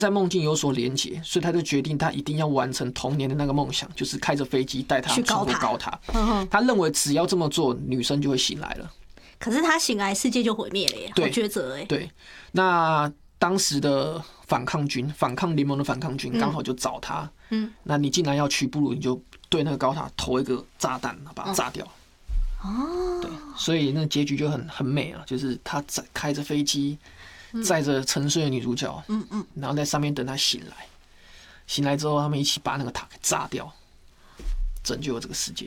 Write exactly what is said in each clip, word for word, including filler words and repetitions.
在梦境有所连结，所以他就决定他一定要完成童年的那个梦想，就是开着飞机带他去高高塔。嗯、他认为只要这么做，女生就会醒来了。 可是他醒来，世界就毁灭了耶，好抉择哎。 对，那当时的反抗军、反抗联盟的反抗军刚好就找他。嗯，那你既然要去，不如你就对那个高塔投一个炸弹，把它炸掉。哦，对，所以那结局就很很美啊，就是他开着飞机。载着沉睡的女主角，嗯嗯，然后在上面等她醒来。醒来之后，他们一起把那个塔给炸掉，拯救了这个世界。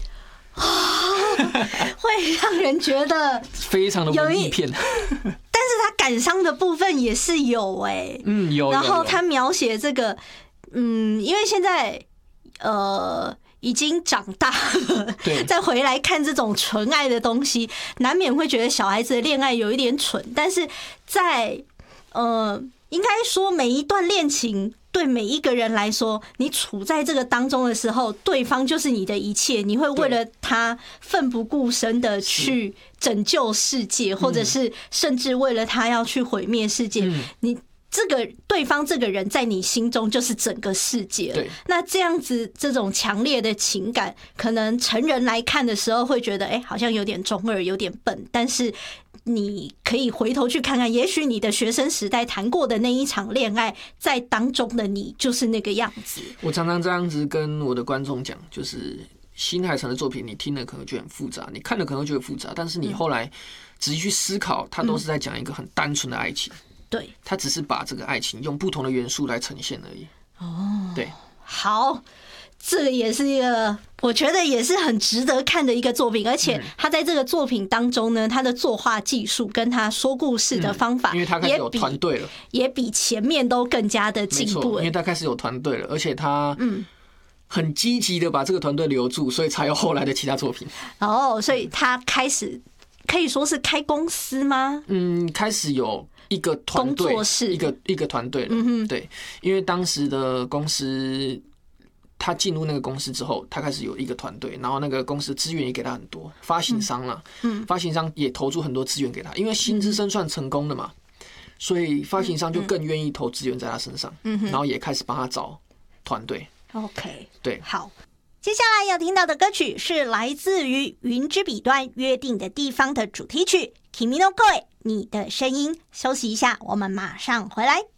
会让人觉得非常的文艺片， 但是他感伤的部分也是有哎、欸， 嗯有。 然后他描写这个，嗯，因为现在呃。已经长大了，再回来看这种纯爱的东西，难免会觉得小孩子的恋爱有一点蠢。但是在呃，应该说每一段恋情对每一个人来说，你处在这个当中的时候，对方就是你的一切，你会为了他奋不顾身的去拯救世界，或者是甚至为了他要去毁灭世界，你。这个对方这个人在你心中就是整个世界了。那这样子这种强烈的情感，可能成人来看的时候会觉得，哎、欸，好像有点中二，有点笨。但是你可以回头去看看，也许你的学生时代谈过的那一场恋爱，在当中的你就是那个样子。 我常常这样子跟我的观众讲，就是新海诚的作品，你听了可能觉得很复杂，你看了可能觉得复杂，但是你后来仔细去思考，他都是在讲一个很单纯的爱情。 对， 他只是把这个爱情用不同的元素来呈现而已。哦，对， 好，这个也是一个我觉得也是很值得看的一个作品，而且他在这个作品当中呢，他的作画技术跟他说故事的方法， 因为他开始有团队了， 也比前面都更加的进步。 因为他开始有团队了，而且他嗯。很积极的把这个团队留住，所以才有后来的其他作品。 哦，所以他开始可以说是开公司吗？ 嗯，开始有一个团队，工作室，一个一个团队了。嗯对，因为当时的公司，他进入那个公司之后，他开始有一个团队，然后那个公司资源也给他很多，发行商啦，嗯，发行商也投注很多资源给他，因为新之声算成功的嘛，所以发行商就更愿意投资源在他身上，嗯，然后也开始帮他找团队。 OK， 对， 好。接下来要听到的歌曲是来自于《云之彼端约定的地方》的主题曲《Kimi no Koi》，你的声音。休息一下，我们马上回来。